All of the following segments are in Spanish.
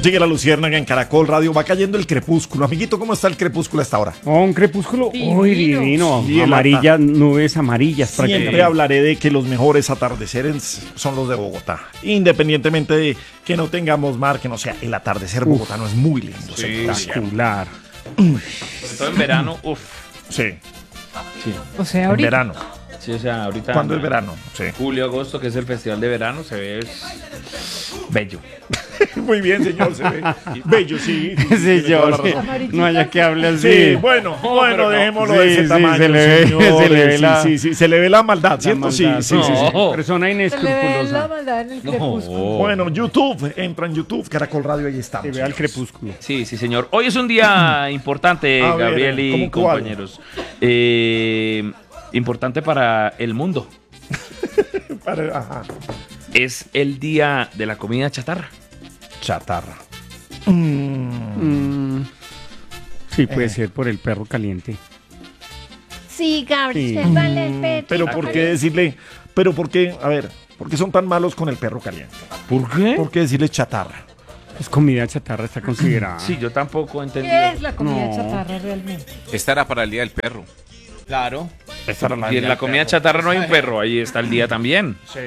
Sigue la luciérnaga en Caracol Radio. Va cayendo el crepúsculo. Amiguito, ¿cómo está el crepúsculo hasta ahora? Oh, un crepúsculo muy divino. Sí, Amarillas, nubes amarillas. Siempre hablaré de que los mejores atardeceres son los de Bogotá. Independientemente de que no tengamos mar, que no sea, el atardecer bogotano es muy lindo. Sí, espectacular. Sobre todo en verano, Sí. O sea, En ahorita. verano. Sí, o sea, ahorita. ¿Cuándo es verano? Sí. Julio, agosto, que es el festival de verano, se ve bello. Muy bien, señor. Se ve bello, sí. Sí, tiene toda la yo, razón. no haya que hable así. Sí, bueno, dejémoslo de ese Sí, tamaño. se le ve, señores. se le ve la- se le ve la maldad, ¿cierto? Maldad. Sí. Persona Se le ve la inescrupulosa. maldad en el crepúsculo. Bueno, YouTube, entra en YouTube, Caracol Radio, ahí estamos. Se ve al señores. crepúsculo. Sí, señor. Hoy es un día importante, A ver, Gabriel y ¿cómo cuál? compañeros. Importante para el mundo. Ajá. Es el día de la comida chatarra. Chatarra. Sí, puede ser por el perro caliente. Sí, Gabriel, Sí. vale el perro. Pero ¿por qué decirle? Pero ¿por qué? A ver, ¿por qué son tan malos con el perro caliente? ¿Por qué? ¿Por qué decirle chatarra? Pues comida chatarra está considerada. Sí, yo tampoco entendí. ¿Qué es la comida No. chatarra realmente? Esta era para el Día del Perro. Claro. Esta era Y en la comida chatarra no hay un perro, ahí está el día también. Sí.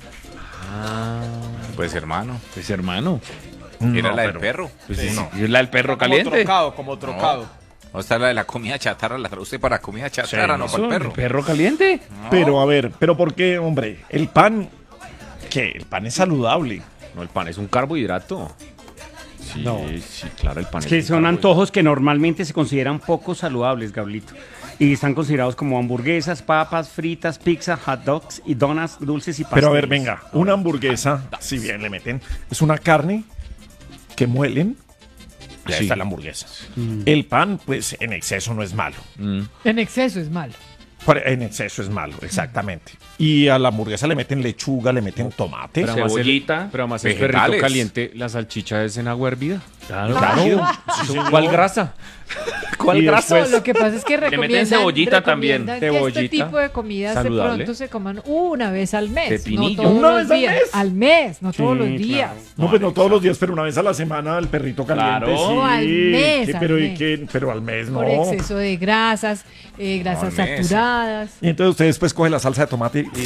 Pues hermano, Pues hermano. era No, la del pero- perro. Pues ¿y es la del perro caliente? Como trocado. No está la de la comida chatarra, la traduce para comida chatarra, no para el ¿El perro. perro caliente? Pero a ver, ¿pero por qué, hombre? El pan, ¿qué? El pan es saludable. No, el pan es un carbohidrato. Sí, sí, claro, el pan Es que un son carbohidrato. antojos que normalmente se consideran poco saludables, Gablito. Y están considerados como hamburguesas, papas, fritas, pizza, hot dogs y donas dulces y pasteles. Pero a ver, venga, una hamburguesa, si bien le meten, es una carne que muelen. Ya Sí. está la hamburguesa. El pan, pues en exceso no es malo. En exceso es malo. En exceso es malo, exactamente. Y a la hamburguesa le meten lechuga, le meten tomate. Pero además Cebollita, pero además el vegetales. perrito caliente, la salchicha es en agua hervida. Claro. ¿Cuál grasa? ¿Cuál Y grasa? después- No, lo que pasa es que meten recomiendan, cebollita también. recomiendan que Cebollita, este tipo de comidas saludable. de pronto se coman una vez al mes. Pepinillo. No todos ¿Una los vez al días. mes? Al mes, no todos Sí, los días. claro. No, pues no todos los días, pero una vez a la semana el perrito caliente. Claro. Sí. No, al mes, ¿Qué? al Pero, mes. pero al mes no. Por exceso de grasas, grasas No, al mes. saturadas. Y entonces usted después coge la salsa de tomate y...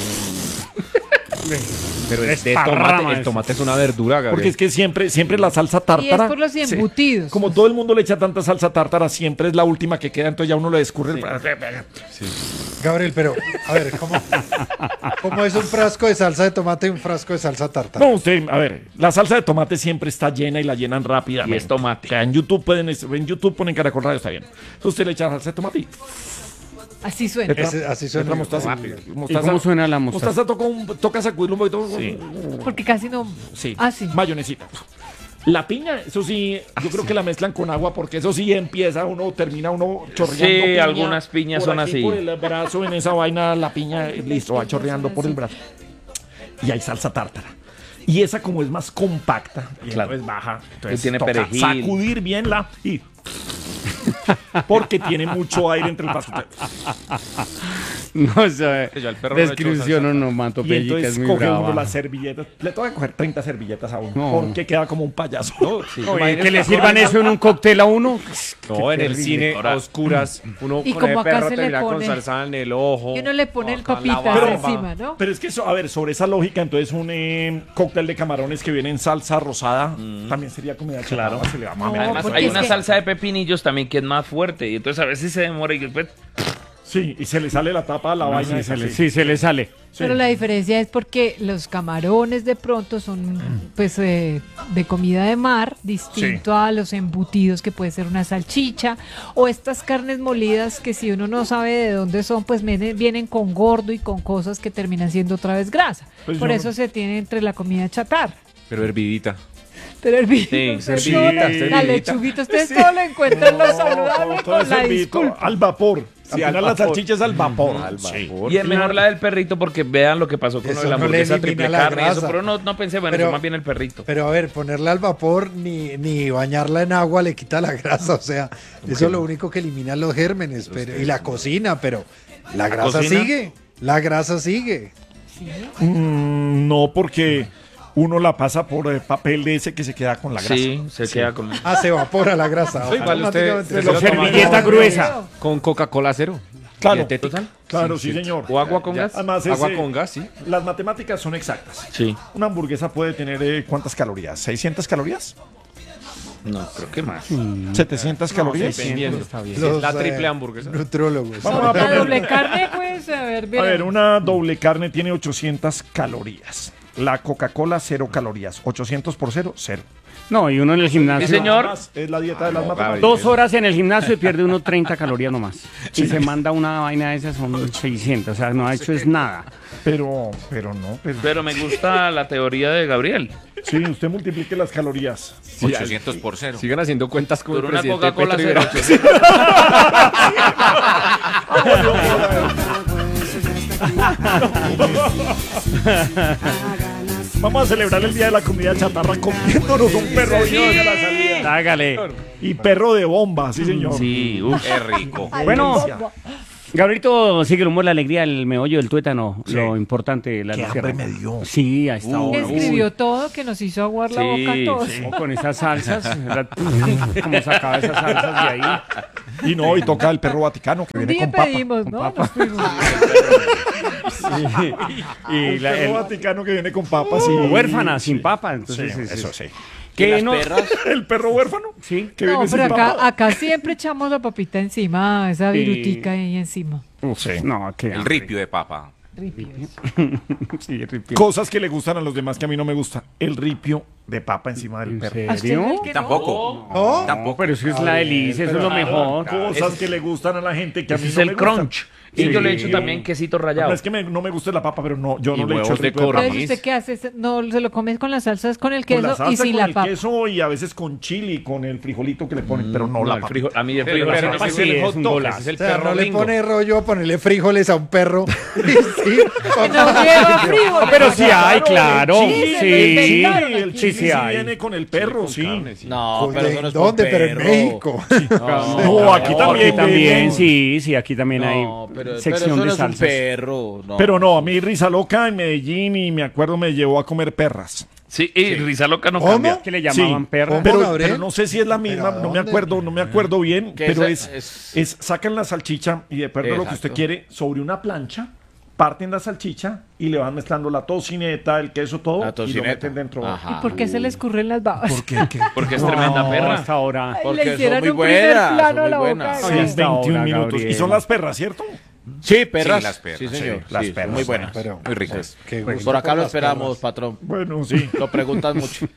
Pero es de Esparrama tomate. El eso. tomate es una verdura, Gabriel. Porque es que siempre la salsa Y es tártara... por los sí, embutidos. como todo el mundo le echa tanta salsa tártara, siempre es la última que queda, entonces ya uno le escurre el... Gabriel, pero, a ver, ¿cómo es un frasco de salsa de tomate y un frasco de salsa tártara? No, usted, a ver, la salsa de tomate siempre está llena y la llenan rápidamente. Y es tomate. O sea, en YouTube ponen Caracol Radio, está bien. Entonces usted le echa salsa de tomate y... Así suena. Así suena. Letra mostaza. ¿Y cómo suena la mostaza? Mostaza toca sacudirlo un poquito. Sí. Porque casi no. Sí. Ah, sí. Mayonesita. La piña, eso sí, yo creo que la mezclan con agua porque eso sí termina uno chorreando. Sí, piña algunas piñas por son aquí, así. Por el brazo, en esa vaina, la piña, listo, va chorreando por el brazo. Y hay salsa tártara. Y esa como es más compacta, y Claro. es baja, entonces Y tiene toca perejil. sacudir bien la y... Porque tiene mucho aire entre el paso. No, o sea, Ya el perro no le echó descripción salsa. onomatopéyica Y entonces es muy coge uno brava. las servilletas. Le toca coger 30 servilletas a uno. No. Porque queda como un payaso. Oye, que le sirvan eso en un cóctel a uno. No, en el terrible. cine, a oscuras, uno Y con como el acá perro se le termina con pone- salsa en el ojo. Y uno le pone el acá en la papitas barba. encima, ¿no? Pero es que eso, a ver, sobre esa lógica, entonces un cóctel de camarones que viene en salsa rosada también sería comida Claro. chatarra, se le va a No, mamear. Además, porque hay es una que- salsa de pepinillos también que es más fuerte. Y entonces a veces se demora y después. Sí, y se le sale la tapa a la vaina. Sí, esa, se le, sí. sí, se le sale. Pero la diferencia es porque los camarones de pronto son pues de comida de mar, distinto a los embutidos que puede ser una salchicha o estas carnes molidas que si uno no sabe de dónde son, pues vienen con gordo y con cosas que terminan siendo otra vez grasa. Pues Por yo- eso se tiene entre la comida chatarra. Pero hervidita. Pero el video, Sí, servidita, la servidita. lechuguita, ustedes todo lo encuentran lo saludable Todo con la servito disculpa. al vapor. Sí, al al final la vapor. salchicha es al vapor. Al Sí. vapor. Y es mejor la del perrito porque vean lo que pasó con Eso lo de la no le hamburguesa elimina triple la carne y eso. grasa. Pero no pensé, bueno, Pero- eso más bien el perrito. Pero a ver, ponerla al vapor ni bañarla en agua le quita la grasa, o sea, eso es lo único que elimina los gérmenes, pero, y la cocina, pero la grasa cocina? sigue, la grasa sigue. No, porque uno la pasa por papel de ese que se queda con la grasa. Sí, se queda con... Se evapora la grasa. Igual usted Automáticamente. se lo toma Servilleta gruesa. con Coca-Cola cero. Claro, Dietética. claro, sí, señor. ¿O agua con gas? Además, Agua con gas, sí. las matemáticas son exactas. Sí. Una hamburguesa puede tener ¿cuántas calorías? ¿600 calorías? No, creo que más. ¿700 calorías? Dependiendo, está bien. Los, La triple hamburguesa. Nutrólogos. Vamos a La poner- doble carne, pues, a ver, A ver, una doble carne tiene 800 calorías. La Coca-Cola, 0 calorías. 800 por 0, 0. No, y uno en el gimnasio. Sí, señor. Además, es la dieta de las No, matemáticas. 2 horas en el gimnasio y pierde uno 30 calorías nomás. Y se manda una vaina de esas, son 600. O sea, no ha hecho es nada. Pero no. Pero me gusta la teoría de Gabriel. Sí, usted multiplique las calorías. 800 por 0. Sigan haciendo cuentas con el Por una presidente Coca-Cola Petro y cero. Vamos a celebrar el Día de la Comida Chatarra comiéndonos un perro vivo de la salida. Hágale. Y perro de bomba, sí, señor. Sí, uff. Es rico. Bueno, Gabrielito, sigue el humor, la alegría, el meollo, el tuétano, lo importante, la Qué lucierna. hambre me dio. Sí, a esta hora. escribió todo, que nos hizo aguar la boca a todos. Sí, con esas salsas, como sacaba esas salsas de ahí. Y no, y toca el perro Vaticano que Un viene día con papa. pedimos, ¿no? Nos fuimos. Y El perro Vaticano que viene con papas y huérfana, sin Sí. papa. Sí, Entonces, eso sí. Que no, El perro huérfano. Sí. Que No, viene pero sin acá, papa. acá siempre echamos la papita encima, esa Sí. virutica ahí encima. Sí. No, que El ripio de papa. Sí, ripio. Cosas que le gustan a los demás que a mí no me gusta. El ripio de papa encima del ¿En perro. ¿A usted serio? cree que no? Tampoco. ¿No? No, pero eso es la delicia, eso es lo mejor. Cosas que le gustan a la gente que a mí Ese es no el me gustan. crunch. Y yo le echo Sí. también quesito No rallado. es que no me guste la papa, pero no, yo Y no le echo el huevos de ripio de codorniz. papa. Entonces, ¿usted qué hace? No, se lo comes con las salsas, con el Con queso la salsa, y sin con la el papa. queso y a veces con chili, con el frijolito que le ponen, pero no, la el papa. frijol- a mí el Pero frijol no no me sirve sí, el es hot un dog, golazo. ese es el O sea, perro no le ringo. pone rollo a ponerle frijoles a un perro. Sí, No lleva frijoles. Pero sí hay, claro. Sí, Sí, el sí, chili sí hay. viene con el perro, sí. No, ¿De dónde? Pero en México. No, aquí también. Aquí también, sí, aquí también hay pero sección eso de no es un salsas. perro. No. Pero no, a mí Risa Loca en Medellín y me acuerdo me llevó a comer perras. Sí, y risa loca no ¿Cómo? cambia. Que le llamaban Sí, perra. ¿Cómo, Pero, Gabriel? pero no sé si es la misma, ¿Pero a no me dónde? acuerdo bien, Que pero esa es sacan la salchicha y de acuerdo a lo que usted Exacto. quiere sobre una plancha, parten la salchicha y le van mezclando la tocineta, el queso, todo La y lo tocineta. meten dentro. Ajá. ¿Y por qué se le escurren las babas? ¿Por qué? ¿Qué? Porque es tremenda perra. Hasta ahora. Ay, porque le hicieron son muy un primer buenas, plano son a la muy boca. buenas. de Sí, Ay, Gabriel. hasta 21 ahora, minutos. Gabriel. Y son las perras, ¿cierto? Sí, perras. Sí, las perras, Sí, señor. las Sí, perras, muy buenas. Pero, Muy ricas. qué gusto Por acá con lo las esperamos, perras. patrón. Bueno, sí. Lo preguntan mucho.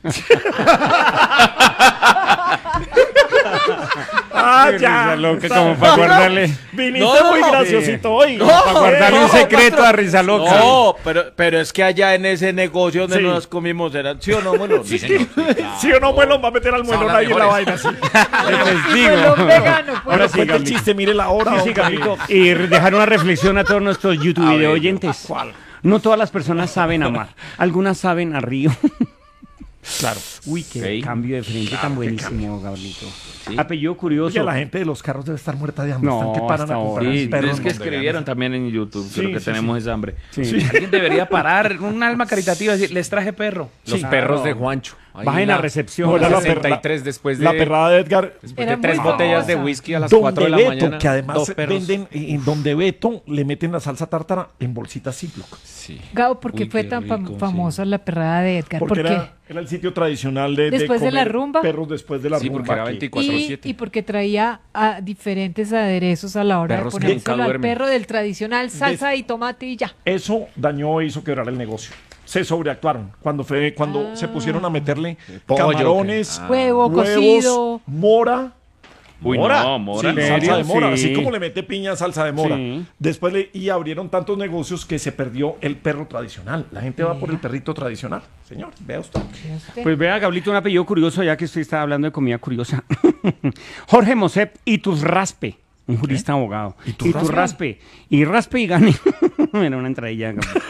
Ah, Risa loca, como para guardarle, Viniste No, muy no, graciosito hoy. para guardarle un secreto a Risa loca. No, pero es que allá en ese negocio donde Sí. nos comimos, ¿sí o no, bueno? Sí, señor. ¿Sí o no, Muelón? Va a meter al Muelón las ahí en la mejores. vaina, sí. Les Y digo. melón vegano, pues. Ahora sí, Cuenta el Gabriel. chiste, mire la hora. Sí, hombre. Gabrielito. Y dejar una reflexión a todos nuestros YouTube A ver, video oyentes. ¿cuál? No todas las personas saben amar. Algunas saben a río. Claro. Uy, qué Ok. cambio de frente tan buenísimo, Gabrielito. Apellido curioso. Oye, la gente de los carros debe estar muerta de hambre. No, Están que paran hasta a comprar ahora. Sí, perros es que donde escribieron también en YouTube. Sí, Creo que sí, tenemos esa hambre. Sí. Alguien debería parar, un alma caritativa, decir, les traje perro. Los perros de Juancho. Ahí Bajen a la- recepción. No, era la 63 después de, La perrada de Edgar. después Era de 3 muy botellas de famosa. whisky a las 4 de la Beto, mañana. que además 2 perros. venden, en donde Beto le meten la salsa tártara en bolsitas Ziploc. Sí. Gabo, ¿por qué Uy, fue qué tan rico, famosa la perrada de Edgar? Porque ¿Por qué? era el sitio tradicional de Después de la comer rumba. Perros después de la Sí, rumba. porque era aquí. 24/7. Y porque traía diferentes aderezos a la hora Perros de que ponérselo nunca al duermen. perro del tradicional salsa y tomate y ya. Eso dañó e hizo quebrar el negocio. Se sobreactuaron. Cuando se pusieron a meterle Pollo, camarones, Huevo huevos, cocido. mora. Uy, no, mora. Sí, ¿En salsa serio? de mora. Sí. Así como le mete piña, salsa de mora. Sí. Después y abrieron tantos negocios que se perdió el perro tradicional. La gente va por el perrito tradicional. Señor, vea usted. Pues vea, Gablito, un apellido curioso, ya que usted está hablando de comida curiosa. Jorge Mosep Iturraspe, un jurista abogado. Iturraspe. Y raspe y gane. Era una entradilla. Gabriel.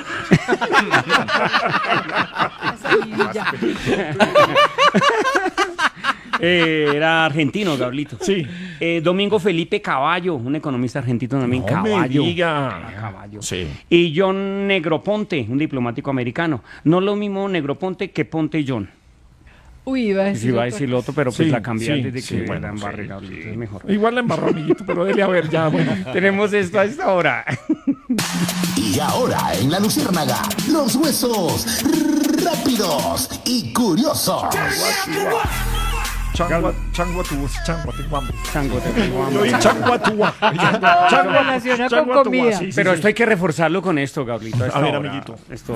Era argentino, Gablito. Sí. Domingo Felipe Caballo, un economista argentino también, No me Caballo. diga. Caballo. Sí. Y John Negroponte, un diplomático americano. No lo mismo Negroponte que Ponte John. Uy, iba a Sí, decir. iba a otra. decir lo otro, pero pues Sí, la cambié sí, antes de sí, que bueno, la embarre, sí, Gablito, sí. es mejor. Igual la embarró, amiguito, pero dele a ver ya, bueno. Tenemos esto a esta hora. Y ahora en La Luciérnaga, los huesos rápidos y curiosos. Changua, tengo hambre. Chango, te tengo hambre. Yo oí changuatúa. Lo relaciona con comida. Sí, sí, Pero sí. esto hay que reforzarlo con esto, Gablito. A ver, amiguito. Esto.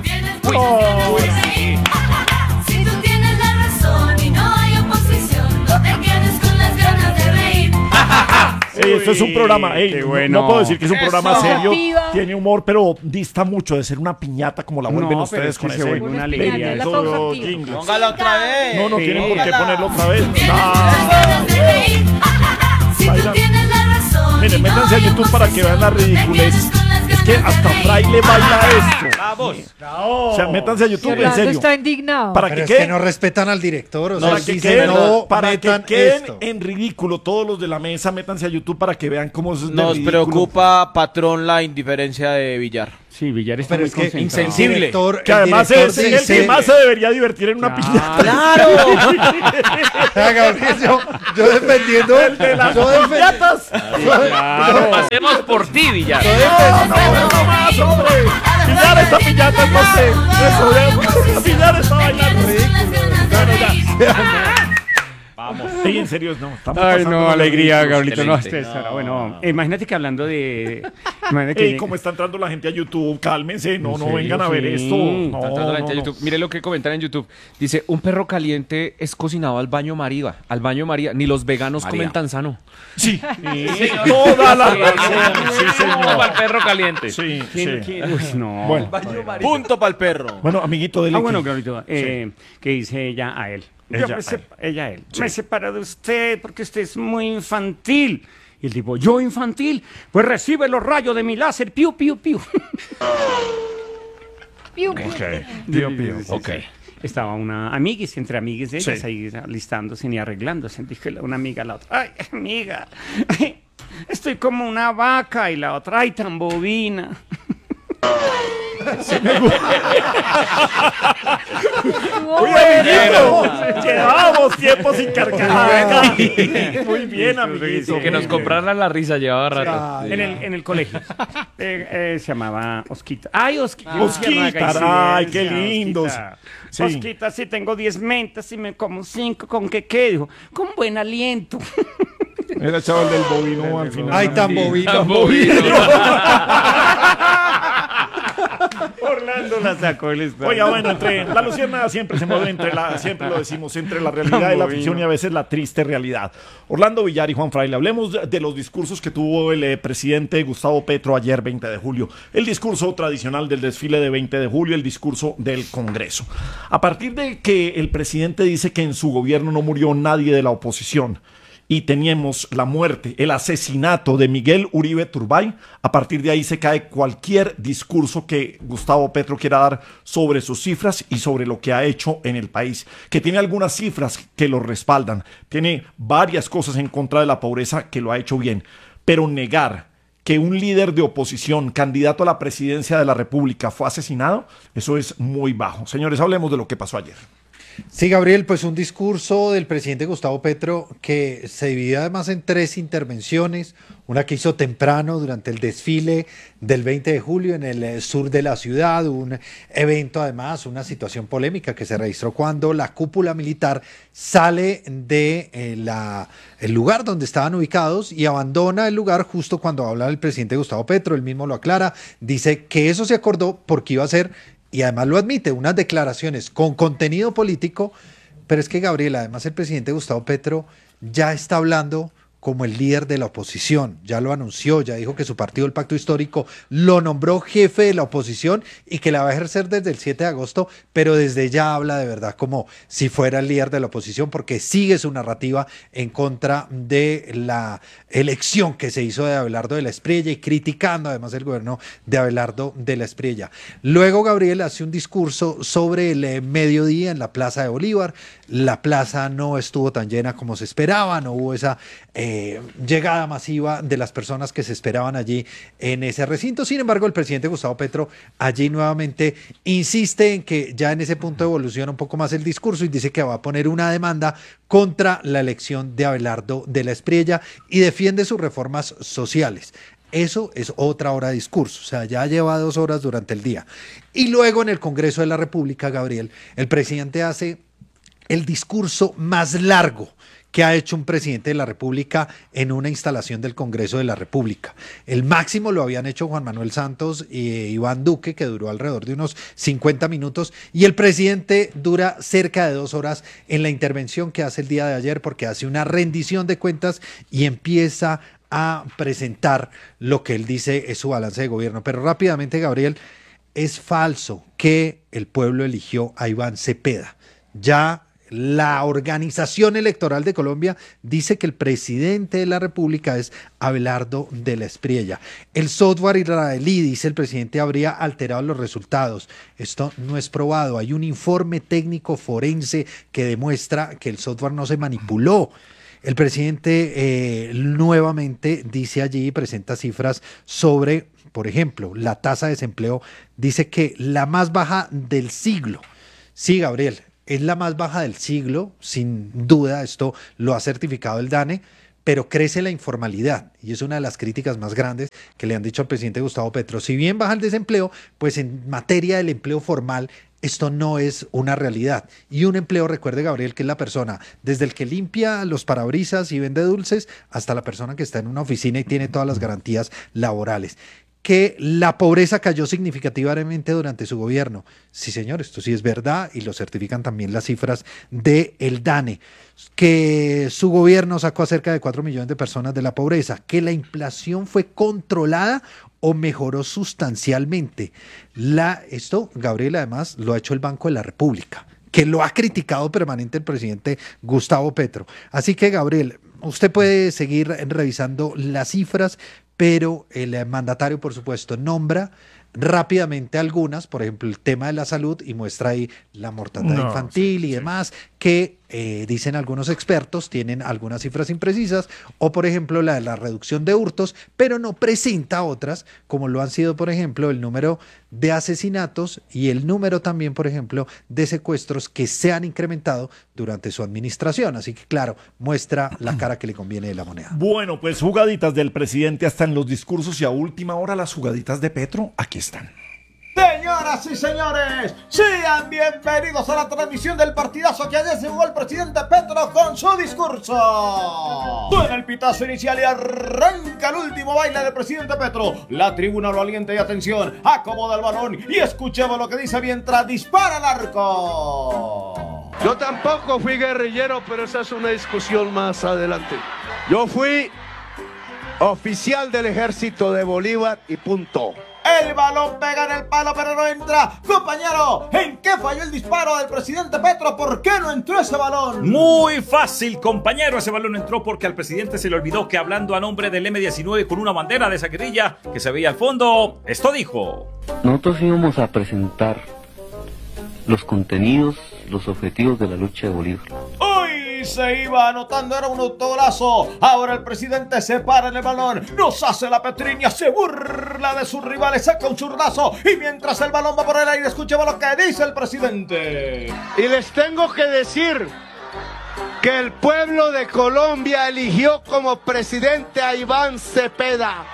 Si tú tienes la razón y no hay oposición, no te quedes con las ganas de reír. Esto es un programa, qué no- bueno. no puedo decir que es un programa serio, Creativa. tiene humor, pero dista mucho de ser una piñata como la vuelven No, pero ustedes es que con se ese. vuelve una Una alegría. piñata, la Todo pausativa. jingle. Póngala otra vez. No, no Sí. tienen por qué ponerlo otra vez. Tienes las ganas de reír. Si tú Baila. tienes la razón. Miren, y no métanse a hay YouTube para que vean la oposición, no te ridiculez. quedes con las Es que ganas de hasta reír. Fraile baila esto. Vamos. O sea, métanse a Y YouTube, en Orlando serio. está indignado. Para Pero que es que queden, no respetan al director, o sea, para que si queden, no para que metan queden esto. en ridículo todos los de la mesa, métanse a YouTube para que vean cómo es de Nos ridículo. preocupa, patrón, la indiferencia de Villar. Sí, Villar está Pero muy es que concentrado. insensible. director, Que además es el que dice- más se debería divertir en una piñata. ¡Claro! Gabriel, yo defendiendo. El de las yo defen- piñatas. Lo hacemos por ti, Villar. No más, hombre. Pillar esta piñata, no sé. Eso, pillar esta vaina. Bueno, ya. Vamos. Sí, en serio, no. estamos Ay, pasando no, los alegría, ridículos. Gablito, no, Excelente. hasta esta hora. Bueno, imagínate que hablando de... Imagínate que... Ey, cómo está entrando la gente a YouTube, cálmense, no, ¿En no serio? vengan a ver Sí. esto. No, Está entrando la gente a no, YouTube. Mire lo que comentan en YouTube. Dice, un perro caliente es cocinado al baño María. Al baño María. Ni los veganos María. comen tan sano. Sí, toda la Sí, razón. Sí, Punto señor. para el perro caliente. Sí, ¿Quién- sí. quién? Uy, no. Bueno, Punto para el perro. bueno, amiguito, dele. Ah, bueno, aquí. Gablito, que dice ella a él. Ella Yo a me él. ella a él. Sí. Me separo de usted porque usted es muy infantil. Y el tipo, ¿yo infantil? Pues recibe los rayos de mi láser. Piu, piu, piu. Piu. Pío, pío. Ok. Estaba una amiguis, entre amiguis de ellas, Sí. ahí listándose y arreglándose. Dije una amiga a la otra, ay, amiga, estoy como una vaca. Y la otra, ay, tan bobina. Oye, amiguito, llevábamos tiempo sin carcajadas. Muy bien, amiguito. Que nos compraran la risa llevaba rato. En el colegio. Se llamaba Osquita. ¡Ay, Osquita! Osquita, ay, qué lindos. Sí. Osquita, si tengo 10 mentas y me como 5, ¿con qué? Dijo, con buen aliento. Era chaval del bovino al final. Ay, tan bobito. Tan bobito. Orlando la sacó el estadio. Oiga, bueno, entre la luciérnaga siempre se mueve siempre lo decimos, entre la realidad y la ficción y a veces la triste realidad. Orlando Villar y Juan Fraile, hablemos de los discursos que tuvo el presidente Gustavo Petro ayer 20 de julio. El discurso tradicional del desfile de 20 de julio, el discurso del Congreso. A partir de que el presidente dice que en su gobierno no murió nadie de la oposición, y teníamos la muerte, el asesinato de Miguel Uribe Turbay, a partir de ahí se cae cualquier discurso que Gustavo Petro quiera dar sobre sus cifras y sobre lo que ha hecho en el país, que tiene algunas cifras que lo respaldan, tiene varias cosas en contra de la pobreza que lo ha hecho bien, pero negar que un líder de oposición, candidato a la presidencia de la República, fue asesinado, eso es muy bajo. Señores, hablemos de lo que pasó ayer. Sí, Gabriel, pues un discurso del presidente Gustavo Petro que se divide además en 3 intervenciones, una que hizo temprano durante el desfile del 20 de julio en el sur de la ciudad, un evento además, una situación polémica que se registró cuando la cúpula militar sale de el lugar donde estaban ubicados y abandona el lugar justo cuando habla el presidente Gustavo Petro, él mismo lo aclara, dice que eso se acordó porque iba a ser, y además lo admite, unas declaraciones con contenido político, pero es que Gabriel, además el presidente Gustavo Petro ya está hablando como el líder de la oposición. Ya lo anunció, ya dijo que su partido, el Pacto Histórico, lo nombró jefe de la oposición y que la va a ejercer desde el 7 de agosto, pero desde ya habla de verdad como si fuera el líder de la oposición, porque sigue su narrativa en contra de la elección que se hizo de Abelardo de la Espriella y criticando además el gobierno de Abelardo de la Espriella. Luego Gabriel hace un discurso sobre el mediodía en la Plaza de Bolívar. La plaza no estuvo tan llena como se esperaba, no hubo esa llegada masiva de las personas que se esperaban allí en ese recinto. Sin embargo, el presidente Gustavo Petro allí nuevamente insiste en que ya en ese punto evoluciona un poco más el discurso y dice que va a poner una demanda contra la elección de Abelardo de la Espriella y defiende sus reformas sociales. Eso es otra hora de discurso, o sea, ya lleva 2 horas durante el día. Y luego en el Congreso de la República, Gabriel, el presidente hace el discurso más largo que ha hecho un presidente de la República en una instalación del Congreso de la República. El máximo lo habían hecho Juan Manuel Santos y Iván Duque, que duró alrededor de unos 50 minutos, y el presidente dura cerca de 2 horas en la intervención que hace el día de ayer, porque hace una rendición de cuentas y empieza a presentar lo que él dice es su balance de gobierno. Pero rápidamente, Gabriel, es falso que el pueblo eligió a Iván Cepeda. Ya la Organización Electoral de Colombia dice que el presidente de la República es Abelardo de la Espriella. El software israelí, dice el presidente, habría alterado los resultados. Esto no es probado. Hay un informe técnico forense que demuestra que el software no se manipuló. El presidente nuevamente dice allí, presenta cifras sobre, por ejemplo, la tasa de desempleo. Dice que la más baja del siglo. Sí, Gabriel, es la más baja del siglo, sin duda, esto lo ha certificado el DANE, pero crece la informalidad y es una de las críticas más grandes que le han dicho al presidente Gustavo Petro. Si bien baja el desempleo, pues en materia del empleo formal, esto no es una realidad. Y un empleo, recuerde, Gabriel, que es la persona, desde el que limpia los parabrisas y vende dulces, hasta la persona que está en una oficina y tiene todas las garantías laborales. Que la pobreza cayó significativamente durante su gobierno. Sí, señor, esto sí es verdad y lo certifican también las cifras del DANE. Que su gobierno sacó a cerca de 4 millones de personas de la pobreza. Que la inflación fue controlada o mejoró sustancialmente. Esto, Gabriel, además lo ha hecho el Banco de la República, que lo ha criticado permanente el presidente Gustavo Petro. Así que, Gabriel, usted puede seguir revisando las cifras, pero el mandatario, por supuesto, nombra rápidamente algunas, por ejemplo, el tema de la salud, y muestra ahí la mortandad infantil y demás, que dicen algunos expertos, tienen algunas cifras imprecisas, o por ejemplo la de la reducción de hurtos, pero no presenta otras, como lo han sido, por ejemplo, el número de asesinatos y el número también, por ejemplo, de secuestros que se han incrementado durante su administración. Así que, claro, muestra la cara que le conviene de la moneda. Bueno, pues jugaditas del presidente hasta en los discursos y a última hora las jugaditas de Petro, aquí están. Señoras y señores, sean bienvenidos a la transmisión del partidazo que ayer se jugó el presidente Petro con su discurso. Suena el pitazo inicial y arranca el último baile del presidente Petro. La tribuna lo alienta y atención, acomoda el balón y escuchemos lo que dice mientras dispara el arco. Yo tampoco fui guerrillero, pero esa es una discusión más adelante. Yo fui oficial del ejército de Bolívar y punto. El balón pega en el palo, pero no entra. Compañero, ¿en qué falló el disparo del presidente Petro? ¿Por qué no entró ese balón? Muy fácil, compañero. Ese balón entró porque al presidente se le olvidó que hablando a nombre del M-19 con una bandera de esa guerrilla que se veía al fondo, esto dijo. Nosotros íbamos a presentar los contenidos, los objetivos de la lucha de Bolívar. Hoy se iba anotando, era un autogolazo. Ahora el presidente se para en el balón, nos hace la petriña, se burla de sus rivales, saca un zurdazo y mientras el balón va por el aire, escuchemos lo que dice el presidente. Y les tengo que decir que el pueblo de Colombia eligió como presidente a Iván Cepeda.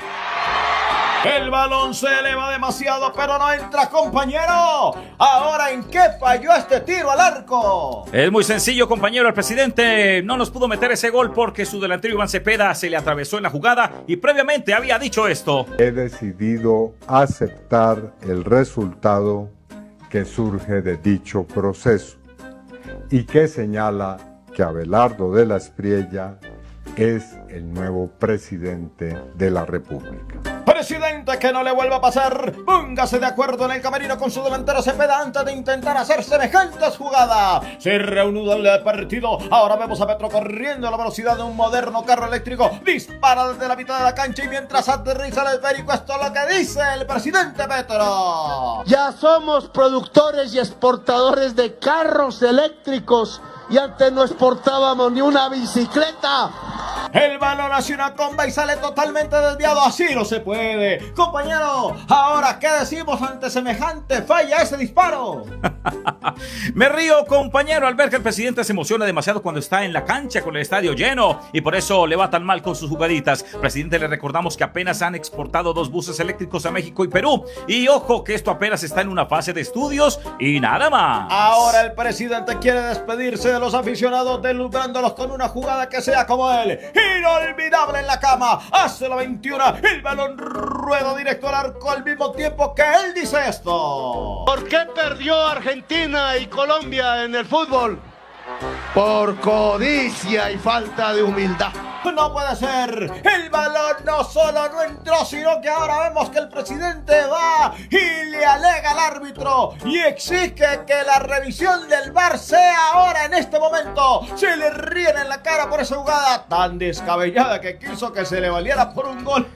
El balón se eleva demasiado, pero no entra, compañero. Ahora, ¿en qué falló este tiro al arco? Es muy sencillo, compañero. El presidente no nos pudo meter ese gol porque su delantero Iván Cepeda se le atravesó en la jugada y previamente había dicho esto. He decidido aceptar el resultado que surge de dicho proceso y que señala que Abelardo de la Espriella es el nuevo presidente de la República. Presidente, que no le vuelva a pasar. Póngase de acuerdo en el camerino con su delantero Cepeda antes de intentar hacer semejantes jugadas. Se reanuda el partido. Ahora vemos a Petro corriendo a la velocidad de un moderno carro eléctrico. Dispara desde la mitad de la cancha y mientras aterriza el esférico, esto es lo que dice el presidente Petro. Ya somos productores y exportadores de carros eléctricos y antes no exportábamos ni una bicicleta. El balón hace una comba y sale totalmente desviado. Así no se puede. Compañero, ahora ¿qué decimos ante semejante falla ese disparo? Me río, compañero, al ver que el presidente se emociona demasiado cuando está en la cancha con el estadio lleno y por eso le va tan mal con sus jugaditas. Presidente, le recordamos que apenas han exportado 2 buses eléctricos a México y Perú. Y ojo que esto apenas está en una fase de estudios y nada más. Ahora el presidente quiere despedirse de los aficionados, deslumbrándolos con una jugada que sea como él. Inolvidable en la cama. Hace la 21. El balón rueda directo al arco al mismo tiempo que él dice esto. ¿Por qué perdió Argentina y Colombia en el fútbol? Por codicia y falta de humildad. No puede ser. El balón no solo no entró, sino que ahora vemos que el presidente va y le alega al árbitro y exige que la revisión del VAR sea ahora en este momento. Se le ríen en la cara por esa jugada tan descabellada que quiso que se le valiera por un gol.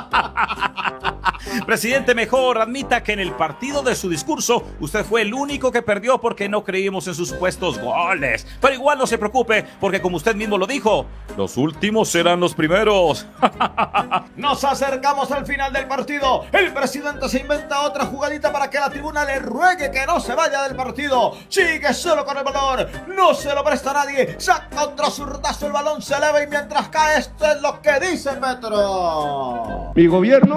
Presidente, mejor admita que en el partido de su discurso usted fue el único que perdió porque no creímos en sus supuestos goles. Pero igual no se preocupe, porque como usted mismo lo dijo, los últimos serán los primeros. Nos acercamos al final del partido. El presidente se inventa otra jugadita para que la tribuna le ruegue que no se vaya del partido. Sigue solo con el balón, no se lo presta a nadie. Saca otro zurdazo, el balón se eleva y mientras cae, esto es lo que dice Petro. Mi gobierno